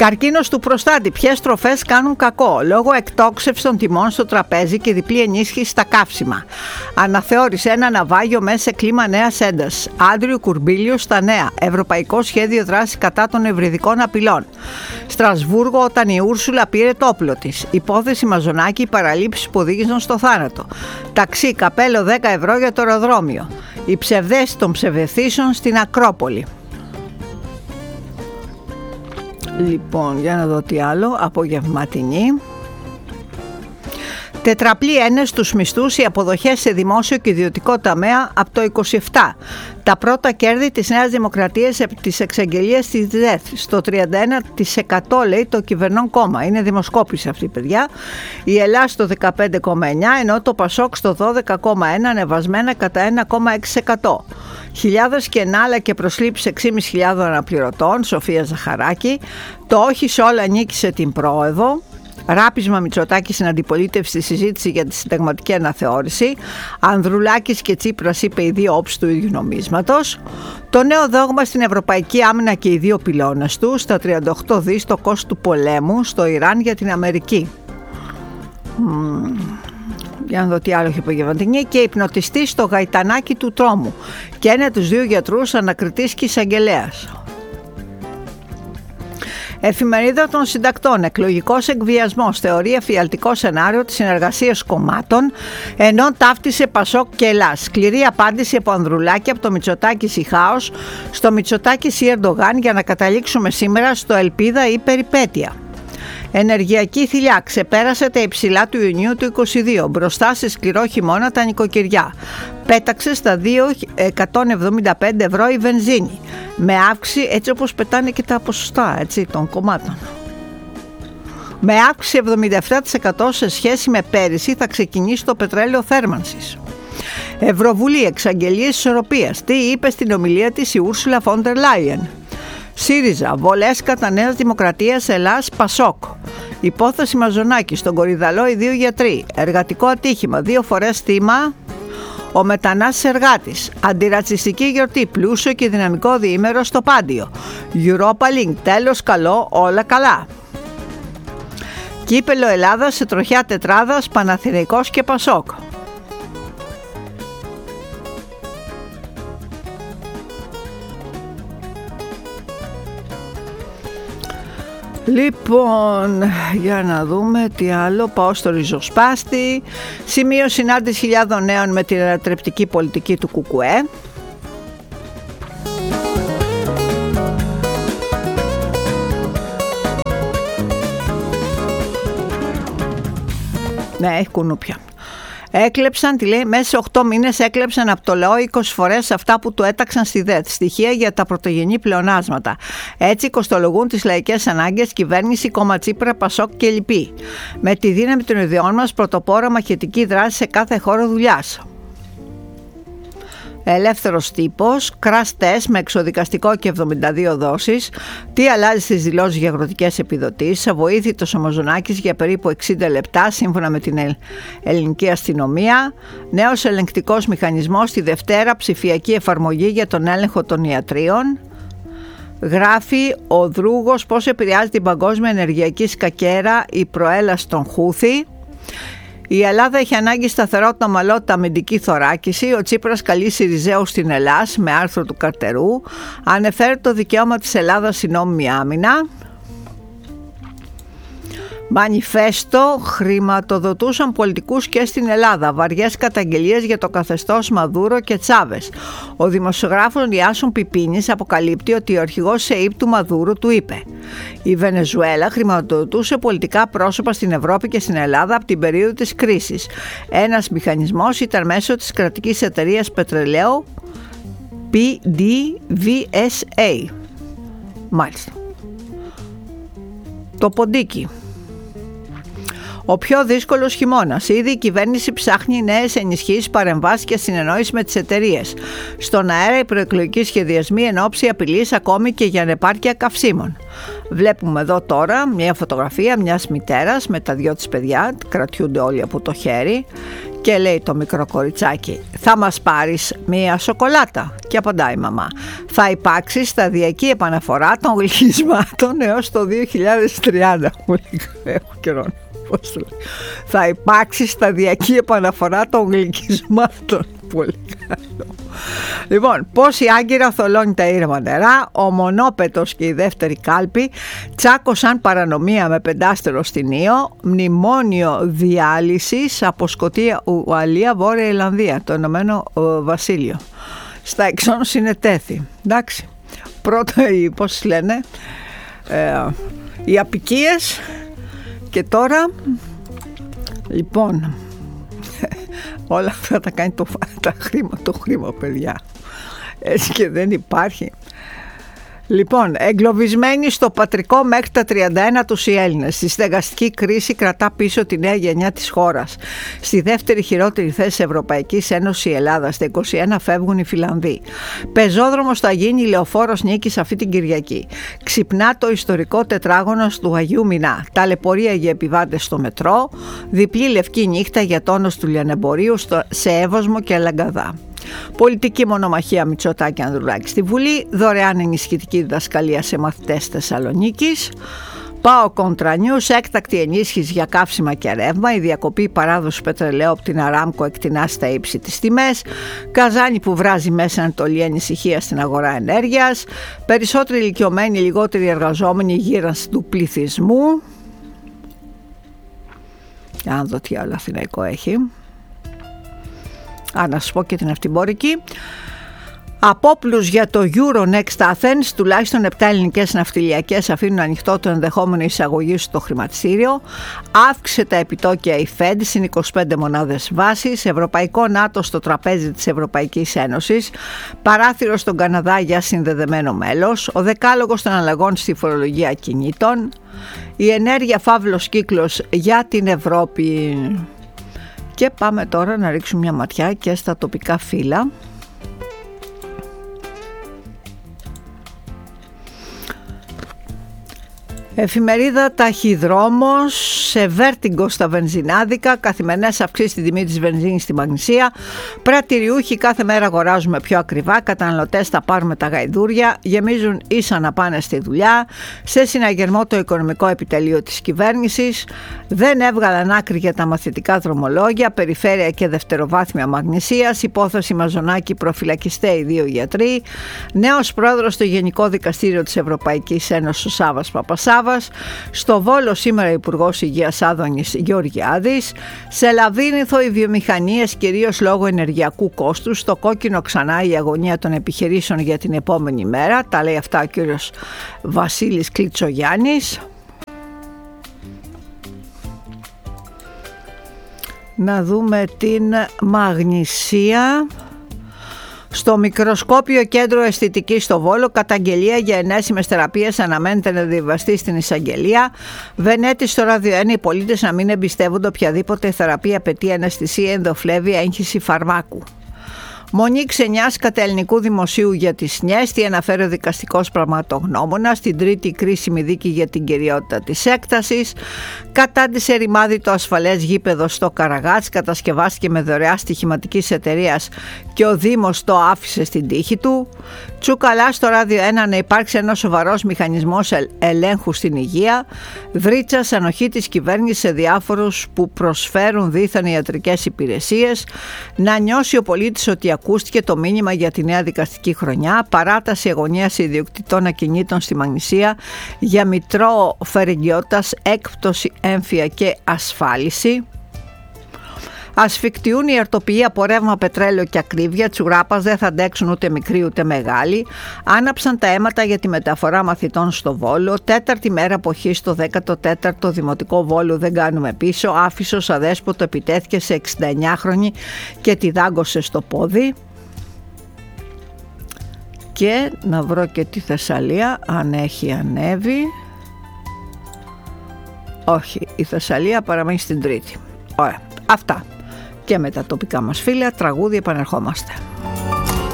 Καρκίνος του προστάτη. Ποιες τροφές κάνουν κακό? Λόγω εκτόξευσης των τιμών στο τραπέζι και διπλή ενίσχυση στα καύσιμα. Αναθεώρησε ένα ναυάγιο μέσα σε κλίμα νέας έντασης. Άντριου Κουρμπίλιου στα νέα. Ευρωπαϊκό σχέδιο δράσης κατά των ευρυδικών απειλών. Στρασβούργο όταν η Ούρσουλα πήρε το όπλο της. Υπόθεση Μαζονάκη, οι παραλήψεις που οδήγησαν στο θάνατο. Ταξί, καπέλο 10 ευρώ για το αεροδρόμιο. Οι ψευδέσεις των ψευδεθήσεων στην Ακρόπολη. Λοιπόν, για να δω τι άλλο. Απογευματινή. Τετραπλή ένες στους μισθούς οι αποδοχές σε δημόσιο και ιδιωτικό τομέα από το 27. Τα πρώτα κέρδη της Νέας Δημοκρατίας από τις εξαγγελίες της ΔΕΘ. Στο 31% λέει το κυβερνών κόμμα. Είναι δημοσκόπηση αυτή, παιδιά. Η Ελλάδα στο 15,9% ενώ το Πασόκ στο 12,1% ανεβασμένα κατά 1,6%. Χιλιάδες κενά αλλά και προσλήψεις 6.500 αναπληρωτών. Σοφία Ζαχαράκη. Το όχι σε όλα νίκησε την πρόεδρο. Ράπισμα Μητσοτάκη στην αντιπολίτευση στη συζήτηση για τη συνταγματική αναθεώρηση. Ανδρουλάκης και Τσίπρας είπε οι δύο όψεις του ίδιου νομίσματος. Το νέο δόγμα στην ευρωπαϊκή άμυνα και οι δύο πυλώνες του. Στα 38 δις το κόστος του πολέμου στο Ιράν για την Αμερική. Για να δω τι άλλο έχει απογευματινή. Και υπνοτιστή στο γαϊτανάκι του τρόμου. Και ένα τους δύο γιατρούς ανακριτής και εισαγγελέας. Εφημερίδα των Συντακτών. Εκλογικός εκβιασμός. Θεωρεί εφιαλτικό σενάριο της συνεργασίας κομμάτων, ενώ ταύτισε Πασόκ και Ελλάς. Σκληρή απάντηση από Ανδρουλάκη από το Μητσοτάκη ή χάος στο Μητσοτάκη ή Ερντογάν για να καταλήξουμε σήμερα στο ελπίδα ή περιπέτεια. Ενεργειακή θηλιά. Ξεπέρασε τα υψηλά του Ιουνίου του 2022. Μπροστά σε σκληρό χειμώνα τα νοικοκυριά. Πέταξε στα 2,175 ευρώ η βενζίνη. Με αύξηση έτσι όπως πετάνε και τα ποσοστά έτσι, των κομμάτων. Με αύξηση 77% σε σχέση με πέρυσι θα ξεκινήσει το πετρέλαιο θέρμανσης. Ευρωβουλή. Εξαγγελίες ισορροπίας. Τι είπε στην ομιλία της η Ούρσουλα Φόντερ Λάιεν. ΣΥΡΙΖΑ. Βολές κατά Νέας Δημοκρατίας Ελλάς Πασόκ. Υπόθεση Μαζονάκη. Στον Κορυδαλό οι δύο γιατροί. Εργατικό ατύχημα. 2 φορές θύμα ο μετανάστης εργάτης. Αντιρατσιστική γιορτή. Πλούσιο και δυναμικό διήμερο στο Πάντιο. Europa Link. Τέλος καλό, όλα καλά. Κύπελλο Ελλάδα σε τροχιά τετράδας Παναθηναϊκός και Πασόκ. Λοιπόν, για να δούμε τι άλλο. Πάω στο ριζοσπάστη. Σημείο συνάντηση χιλιάδων νέων με την ανατρεπτική πολιτική του ΚΚΕ. Ναι, έχει κουνούπια. Έκλεψαν, τι λέει, μέσα σε 8 μήνες έκλεψαν από το λαό 20 φορές αυτά που του έταξαν στη ΔΕΘ. Στοιχεία για τα πρωτογενή πλεονάσματα. Έτσι κοστολογούν τις λαϊκές ανάγκες, κυβέρνηση, κόμμα Τσίπρα, Πασόκ και λοιποί. Με τη δύναμη των ιδιών μας, πρωτοπόρα μαχητική δράση σε κάθε χώρο δουλειάς. Ελεύθερος τύπος, crash test με εξοδικαστικό και 72 δόσεις. Τι αλλάζει στις δηλώσεις για αγροτικές επιδοτήσεις. Αβοήθητος ο Μαζονάκης για περίπου 60 λεπτά σύμφωνα με την ελληνική αστυνομία. Νέος ελεγκτικός μηχανισμός τη Δευτέρα, ψηφιακή εφαρμογή για τον έλεγχο των ιατρίων. Γράφει ο Δρούγος πώς επηρεάζει την παγκόσμια ενεργειακή σκακέρα η προέλαση των Χούθη. Η Ελλάδα έχει ανάγκη σταθερότητα, ομαλότητα, αμυντική θωράκιση. Ο Τσίπρας καλεί Συριζέους στην Ελλάδα με άρθρο του Καρτερού. Ανεφέρει το δικαίωμα της Ελλάδας στην νόμιμη άμυνα. Μανιφέστο. Χρηματοδοτούσαν πολιτικούς και στην Ελλάδα. Βαριές καταγγελίες για το καθεστώς Μαδούρο και Τσάβες. Ο δημοσιογράφος Ιάσον Πιπίνης αποκαλύπτει ότι ο αρχηγός ΣΕΙΠ του Μαδούρου του είπε: η Βενεζουέλα χρηματοδοτούσε πολιτικά πρόσωπα στην Ευρώπη και στην Ελλάδα από την περίοδο της κρίσης. Ένας μηχανισμός ήταν μέσω της κρατικής εταιρείας πετρελαίου PDVSA. Μάλιστα. Το ποντίκι. Ο πιο δύσκολος χειμώνας. Ήδη η κυβέρνηση ψάχνει νέες ενισχύσεις, παρεμβάσεις και συνεννόηση με τις εταιρείες. Στον αέρα οι προεκλογικοί σχεδιασμοί εν ώψη απειλής ακόμη και για ανεπάρκεια καυσίμων. Βλέπουμε εδώ τώρα μια φωτογραφία μιας μητέρας με τα δυο της παιδιά, κρατιούνται όλοι από το χέρι, και λέει το μικρό κοριτσάκι: θα μας πάρεις μια σοκολάτα? Και απαντάει η μαμά: θα υπάρξει σταδιακή επαναφορά των γλυκισμάτων έως το 2030. Έχω καιρό. Θα υπάρξει σταδιακή επαναφορά των γλυκισμάτων. Πολύ καλό. Λοιπόν, πώς η Άγκυρα θολώνει τα ήρεμα νερά, ο Μονόπετος και η δεύτερη κάλπη τσάκωσαν παρανομία με πεντάστερο στην Ήο, μνημόνιο διάλυσης από Σκωτία, Ουαλία, Βόρεια Ιρλανδία, το Ηνωμένο Βασίλειο. Στα εξών συνετέθη. Εντάξει, πρώτα πώς λένε, οι απικίες, και τώρα λοιπόν όλα αυτά τα κάνει το χρήμα, παιδιά. Έτσι και δεν υπάρχει. Λοιπόν, εγκλωβισμένοι στο πατρικό μέχρι τα 31 τους οι Έλληνες. Στη στεγαστική κρίση κρατά πίσω τη νέα γενιά της χώρας. Στη δεύτερη χειρότερη θέση Ευρωπαϊκής Ένωσης η Ελλάδα. Στα 21 φεύγουν οι Φιλανδοί. Πεζόδρομος θα γίνει η λεωφόρος νίκης αυτή την Κυριακή. Ξυπνά το ιστορικό τετράγωνος του Αγίου Μινά. Ταλαιπωρία για επιβάτες στο μετρό. Διπλή λευκή νύχτα για τόνος του λιανεμπορίου σε Εύωσμο και Λαγκαδά. Πολιτική μονομαχία Μητσοτάκη Ανδρουλάκη στη Βουλή. Δωρεάν ενισχυτική διδασκαλία σε μαθητές Θεσσαλονίκης. ΠΑΟ Κοντρανιούς, έκτακτη ενίσχυση για καύσιμα και ρεύμα. Η διακοπή παράδοση πετρελαίου από την Αράμκο εκτινά στα ύψη τις τιμές. Καζάνι που βράζει Μέση Ανατολή, ανησυχία στην αγορά ενέργειας. Περισσότεροι ηλικιωμένοι, λιγότεροι εργαζόμενοι, γύρανση του πληθυσμού. Για να δω τι άλλο αθηναϊκό έχει. Να σας πω και την αυτιμπόρικη. Απόπλους για το Euronext Athens, τουλάχιστον 7 ελληνικές ναυτιλιακές αφήνουν ανοιχτό το ενδεχόμενο εισαγωγή στο χρηματιστήριο. Αύξησε τα επιτόκια η Fed συν 25 μονάδες βάσης. Ευρωπαϊκό ΝΑΤΟ στο τραπέζι της Ευρωπαϊκής Ένωσης. Παράθυρο στον Καναδά για συνδεδεμένο μέλος. Ο δεκάλογος των αλλαγών στη φορολογία κινήτων. Η ενέργεια φαύλος κύκλος για την Ευρώπη. Και πάμε τώρα να ρίξουμε μια ματιά και στα τοπικά φύλλα. Εφημερίδα Ταχυδρόμος, σε βέρτιγκο στα βενζινάδικα, καθημερινές αυξήσεις στη τιμή της βενζίνης στη Μαγνησία. Πρατηριούχοι κάθε μέρα αγοράζουμε πιο ακριβά, καταναλωτές θα πάρουμε τα γαϊδούρια, γεμίζουν ίσα να πάνε στη δουλειά. Σε συναγερμό το οικονομικό επιτελείο της κυβέρνησης. Δεν έβγαλαν άκρη για τα μαθητικά δρομολόγια, περιφέρεια και δευτεροβάθμια Μαγνησίας. Υπόθεση Μαζονάκη, προφυλακιστέ οι 2 γιατροί. Νέος πρόεδρος στο Γενικό Δικαστήριο της Ευρωπαϊκής Ένωσης, ο Σάββας Παπασάββας. Στο Βόλο σήμερα Υπουργός Υγείας Άδωνης Γεωργιάδης. Σε Λαβύρινθο οι βιομηχανίες κυρίως λόγω ενεργειακού κόστους. Στο κόκκινο ξανά η αγωνία των επιχειρήσεων για την επόμενη μέρα. Τα λέει αυτά ο κύριος Βασίλης Κλιτσογιάννης. Να δούμε την Μαγνησία. Στο μικροσκόπιο κέντρο αισθητικής στο Βόλο, καταγγελία για ενέσιμες θεραπείες αναμένεται να διαβαστεί στην εισαγγελία. Βενέτη στο Ράδιο 1, οι πολίτες να μην εμπιστεύονται οποιαδήποτε θεραπεία απαιτεί αναισθησία, ενδοφλέβεια, έγχυση φαρμάκου. Μονή ξενιάς κατά ελληνικού δημοσίου για τη ΣΝΙΕΣ, τι αναφέρει ο δικαστικός πραγματογνώμονας, στην τρίτη κρίσιμη δίκη για την κυριότητα της έκτασης. Κατάντησε ρημάδι το ασφαλές γήπεδο στο Καραγάτς, κατασκευάστηκε με δωρεά στοιχηματικής εταιρείας και ο Δήμος το άφησε στην τύχη του. Τσουκαλά στο Ράδιο 1, να υπάρξει ένας σοβαρός μηχανισμός ελέγχου στην υγεία. Βρύτσας, ανοχή της κυβέρνησης σε διάφορους που προσφέρουν δίθεν ιατρικές υπηρεσίες. Να νιώσει ο πολίτης ότι ακούστηκε το μήνυμα για τη νέα δικαστική χρονιά. Παράταση αγωνίας ιδιοκτητών ακινήτων στη Μαγνησία για μητρό φερεγγιότητας, έκπτωση έμφυα και ασφάλιση. Ασφικτιούν οι αρτοποιοί από ρεύμα, πετρέλαιο και ακρίβεια. Τσουράπας δεν θα αντέξουν ούτε μικροί ούτε μεγάλοι. Άναψαν τα αίματα για τη μεταφορά μαθητών στο Βόλο. Τέταρτη μέρα αποχή στο 14ο Δημοτικό Βόλου. Δεν κάνουμε πίσω. Άφησος αδέσποτο επιτέθηκε σε 69χρονη και τη δάγκωσε στο πόδι. Και να βρω και τη Θεσσαλία αν έχει ανέβει. Όχι, η Θεσσαλία παραμένει στην Τρίτη. Ωραία, αυτά. Και με τα τοπικά μας φύλλα, τραγούδι, επανερχόμαστε.